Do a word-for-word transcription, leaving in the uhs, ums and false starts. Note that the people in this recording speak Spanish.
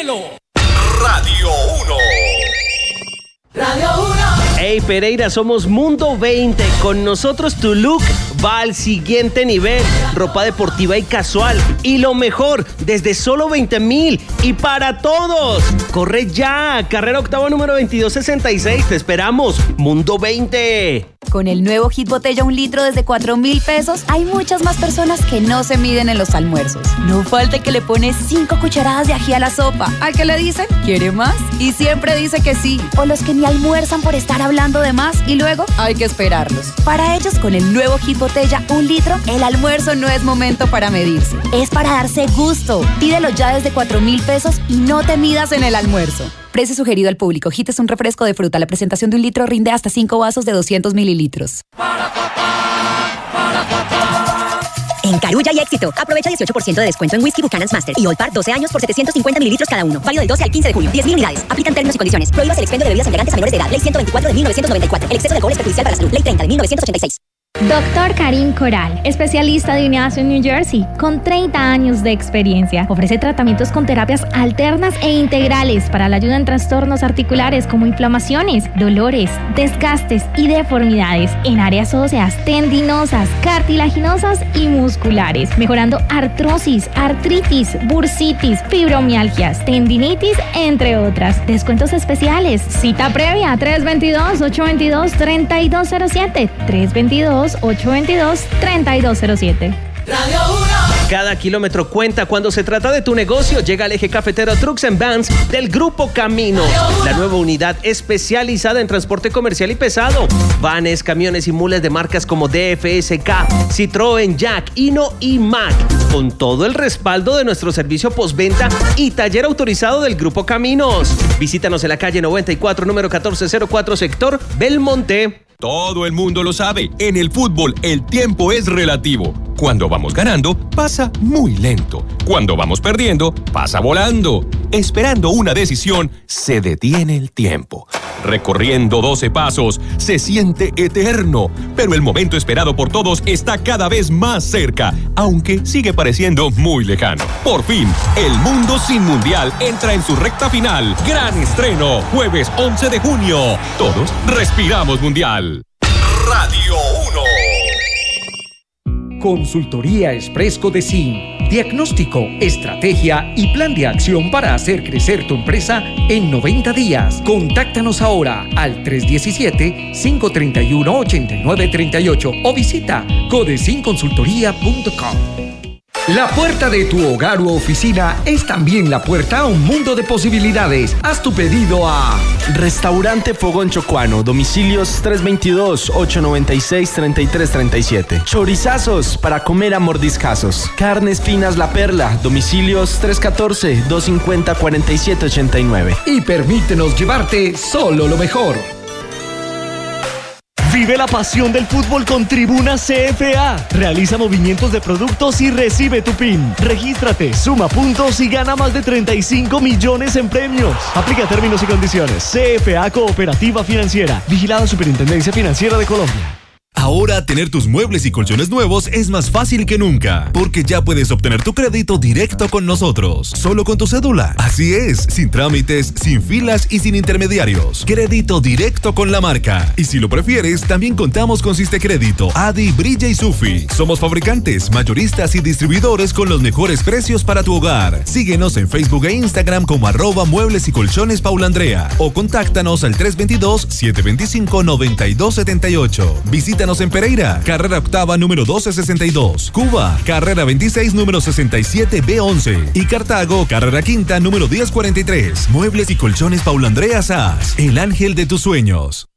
cielo. Radio uno. Radio uno. Hey Pereira, somos Mundo veinte. Con nosotros tu look va al siguiente nivel. Ropa deportiva y casual. Y lo mejor, desde solo veinte mil. Y para todos. Corre ya. Carrera octava número veintidós sesenta y seis. Te esperamos. Mundo veinte. Con el nuevo Hit Botella un litro desde cuatro mil pesos, hay muchas más personas que no se miden en los almuerzos. No falta que le pone cinco cucharadas de ají a la sopa. ¿Al que le dicen? ¿Quiere más? Y siempre dice que sí. O los que ni almuerzan por estar hablando de más y luego hay que esperarlos. Para ellos, con el nuevo Hit Botella un litro, el almuerzo no es momento para medirse. Es para darse gusto. Pídelo ya desde cuatro mil pesos y no te midas en el almuerzo. Precio sugerido al público. Hit es un refresco de fruta. La presentación de un litro rinde hasta cinco vasos de doscientos mililitros. En Carulla hay éxito. Aprovecha dieciocho por ciento de descuento en Whisky Buchanan's Master y Old Parr doce años por setecientos cincuenta mililitros cada uno. Válido del doce al quince de julio. diez mil unidades. Aplican términos y condiciones. Prohíbas el expendio de bebidas embriagantes a menores de edad. Ley ciento veinticuatro de mil novecientos noventa y cuatro. El exceso de alcohol es perjudicial para la salud. Ley treinta de mil novecientos ochenta y seis. Doctor Karim Coral, especialista de Unidad New Jersey, con treinta años de experiencia. Ofrece tratamientos con terapias alternas e integrales para la ayuda en trastornos articulares como inflamaciones, dolores, desgastes y deformidades en áreas óseas, tendinosas, cartilaginosas y musculares, mejorando artrosis, artritis, bursitis, fibromialgias, tendinitis, entre otras. Descuentos especiales. Cita previa tres dos dos, ocho dos dos, tres dos cero siete. tres dos dos, ocho dos dos, tres dos cero siete. Radio uno. Cada kilómetro cuenta. Cuando se trata de tu negocio, llega el eje cafetero Trucks and Vans del Grupo Caminos, la nueva unidad especializada en transporte comercial y pesado. Vanes, camiones y mules de marcas como D F S K, Citroën, Jack, Hino y Mack, con todo el respaldo de nuestro servicio postventa y taller autorizado del Grupo Caminos. Visítanos en la calle noventa y cuatro, número catorce cero cuatro, sector Belmonte. Todo el mundo lo sabe. En el fútbol, el tiempo es relativo. Cuando vamos ganando, pasa muy lento. Cuando vamos perdiendo, pasa volando. Esperando una decisión, se detiene el tiempo. Recorriendo doce pasos, se siente eterno. Pero el momento esperado por todos está cada vez más cerca, aunque sigue pareciendo muy lejano. Por fin, el mundo sin mundial entra en su recta final. Gran estreno, jueves once de junio. Todos respiramos mundial. Radio uno. Consultoría Express Codecin. Diagnóstico, estrategia y plan de acción para hacer crecer tu empresa en noventa días. Contáctanos ahora al tres uno siete, cinco tres uno, ocho nueve tres ocho o visita codecin consultoría punto com. La puerta de tu hogar u oficina es también la puerta a un mundo de posibilidades. Haz tu pedido a Restaurante Fogón Chocuano, domicilios tres dos dos, ocho nueve seis, tres tres tres siete. Chorizazos para comer a mordiscazos. Carnes Finas La Perla, domicilios tres uno cuatro, dos cinco cero, cuatro siete ocho nueve. Y permítenos llevarte solo lo mejor. Vive la pasión del fútbol con Tribuna C F A. Realiza movimientos de productos y recibe tu P I N. Regístrate, suma puntos y gana más de treinta y cinco millones en premios. Aplica términos y condiciones. C F A Cooperativa Financiera. Vigilado Superintendencia Financiera de Colombia. Ahora tener tus muebles y colchones nuevos es más fácil que nunca, porque ya puedes obtener tu crédito directo con nosotros, solo con tu cédula. Así es, sin trámites, sin filas y sin intermediarios. Crédito directo con la marca. Y si lo prefieres, también contamos con Sistecrédito, Adi, Brilla y Sufi. Somos fabricantes, mayoristas y distribuidores con los mejores precios para tu hogar. Síguenos en Facebook e Instagram como arroba muebles y colchones Paula Andrea o contáctanos al tres dos dos, siete dos cinco, nueve dos siete ocho. Visítanos en Pereira, carrera octava número doce sesenta y dos, Cuba, carrera veintiséis número sesenta y siete B once y Cartago, carrera quinta número diez cuarenta y tres. Muebles y colchones Paula Andrea Sass, el ángel de tus sueños.